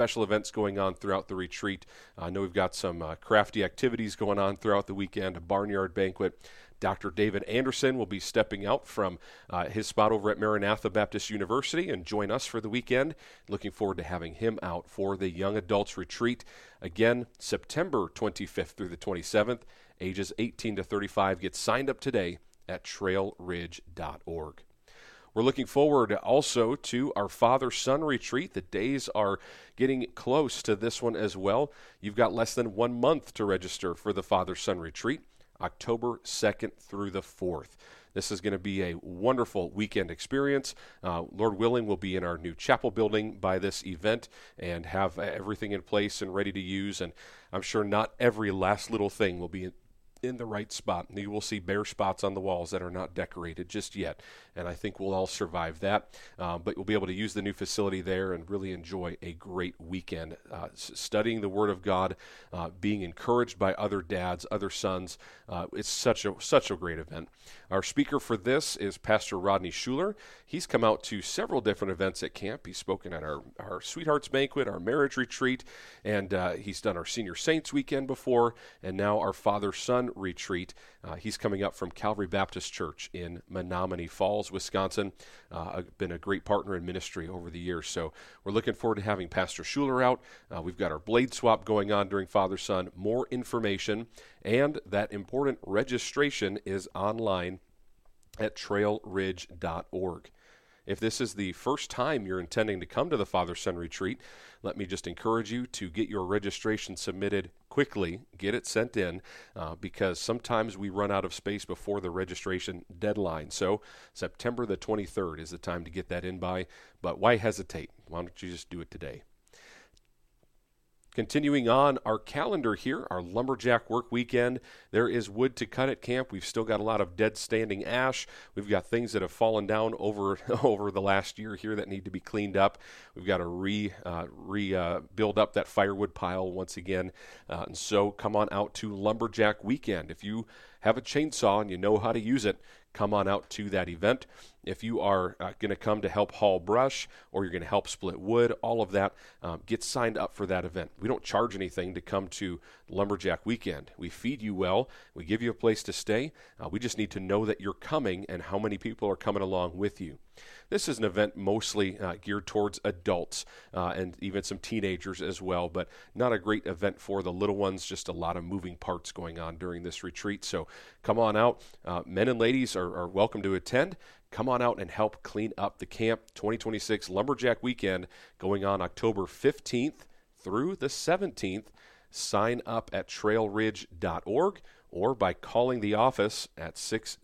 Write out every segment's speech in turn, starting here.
special events going on throughout the retreat. I know we've got some crafty activities going on throughout the weekend, a barnyard banquet. Dr. David Anderson will be stepping out from his spot over at Maranatha Baptist University and join us for the weekend. Looking forward to having him out for the Young Adults Retreat. Again, September 25th through the 27th, ages 18 to 35. Get signed up today at trailridge.org. We're looking forward also to our Father-Son Retreat. The days are getting close to this one as well. You've got less than 1 month to register for the Father-Son Retreat, October 2nd through the 4th. This is going to be a wonderful weekend experience. Lord willing, we'll be in our new chapel building by this event and have everything in place and ready to use. And I'm sure not every last little thing will be in the right spot. You will see bare spots on the walls that are not decorated just yet, and I think we'll all survive that. But you'll be able to use the new facility there and really enjoy a great weekend, studying the Word of God, being encouraged by other dads, other sons. It's such a great event. Our speaker for this is Pastor Rodney Schuler. He's come out to several different events at camp. He's spoken at our Sweethearts Banquet, our marriage retreat, and he's done our Senior Saints weekend before, and now our Father-Son retreat. He's coming up from Calvary Baptist Church in Menominee Falls, Wisconsin. Been a great partner in ministry over the years. So we're looking forward to having Pastor Schuler out. We've got our blade swap going on during Father-Son. More information and that important registration is online at trailridge.org. If this is the first time you're intending to come to the Father-Son Retreat, let me just encourage you to get your registration submitted quickly, get it sent in, because sometimes we run out of space before the registration deadline. So September the 23rd is the time to get that in by, but why hesitate? Why don't you just do it today? Continuing on our calendar here, our Lumberjack Work Weekend, there is wood to cut at camp. We've still got a lot of dead standing ash. We've got things that have fallen down over the last year here that need to be cleaned up. We've got to build up that firewood pile once again. And so come on out to Lumberjack Weekend. If you have a chainsaw and you know how to use it, come on out to that event. If you are going to come to help haul brush or you're going to help split wood, all of that, get signed up for that event. We don't charge anything to come to Lumberjack Weekend. We feed you well. We give you a place to stay. We just need to know that you're coming and how many people are coming along with you. This is an event mostly geared towards adults and even some teenagers as well, but not a great event for the little ones, just a lot of moving parts going on during this retreat. So come on out. Men and ladies are welcome to attend. Come on out and help clean up the camp. 2026 Lumberjack Weekend going on October 15th through the 17th. Sign up at trailridge.org or by calling the office at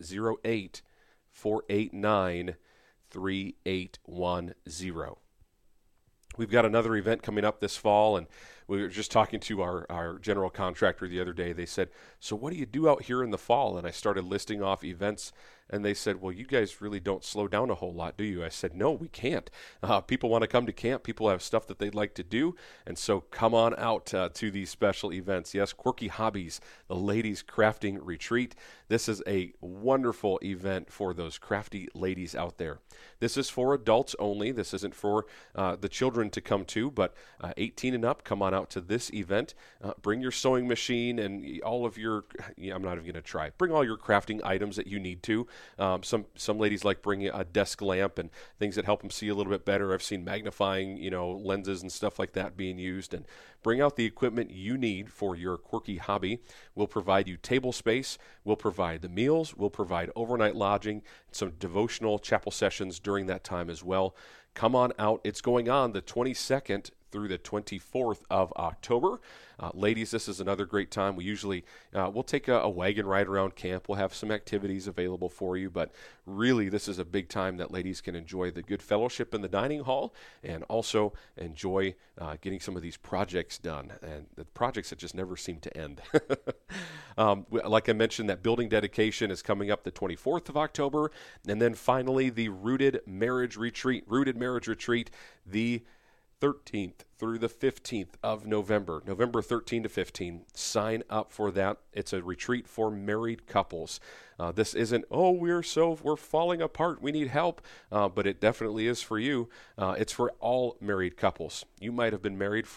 608-489-3810. We've got another event coming up this fall, and we were just talking to our general contractor the other day. They said, so what do you do out here in the fall? And I started listing off events, and they said, well, you guys really don't slow down a whole lot, do you? I said, no, we can't. People want to come to camp. People have stuff that they'd like to do, and so come on out to these special events. Yes, Quirky Hobbies, the Ladies Crafting Retreat. This is a wonderful event for those crafty ladies out there. This is for adults only. This isn't for the children to come to, but 18 and up, come on out to this event. Bring your sewing machine and all of your, I'm not even going to try. Bring all your crafting items that you need to. Some ladies like bringing a desk lamp and things that help them see a little bit better. I've seen magnifying, lenses and stuff like that being used. And bring out the equipment you need for your quirky hobby. We'll provide you table space. We'll provide the meals. We'll provide overnight lodging, some devotional chapel sessions during that time as well. Come on out. It's going on the 22nd through the 24th of October. Ladies, this is another great time. We usually, we'll take a wagon ride around camp. We'll have some activities available for you, but really this is a big time that ladies can enjoy the good fellowship in the dining hall and also enjoy getting some of these projects done, and the projects that just never seem to end. Like I mentioned, that building dedication is coming up the 24th of October, and then finally the Rooted Marriage Retreat. Rooted Marriage Retreat, the 13th through the 15th of November, November 13 to 15. Sign up for that. It's a retreat for married couples. This isn't, we're falling apart, we need help, but it definitely is for you. It's for all married couples. You might have been married